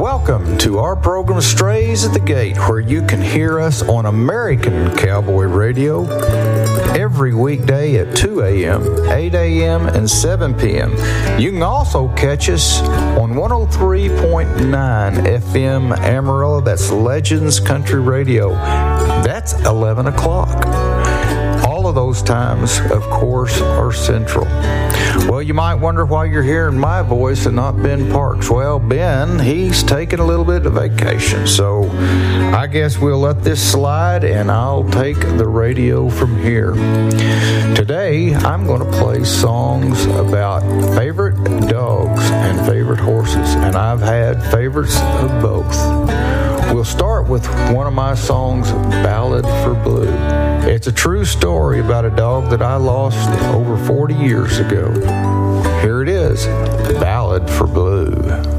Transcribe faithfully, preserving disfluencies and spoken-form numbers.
Welcome to our program Strays at the Gate, where you can hear us on American Cowboy Radio every weekday at two a.m., eight a.m., and seven p.m. You can also catch us on one oh three point nine F M Amarillo. That's Legends Country Radio. That's eleven o'clock. All of those times, of course, are central. Well, you might wonder why you're hearing my voice and not Ben Parks. Well, Ben, he's taking a little bit of vacation, so I guess we'll let this slide and I'll take the radio from here. Today, I'm going to play songs about favorite dogs and favorite horses, and I've had favorites of both. We'll start with one of my songs, Ballad for Blue. It's a true story about a dog that I lost over forty years ago. Here it is, Ballad for Blue.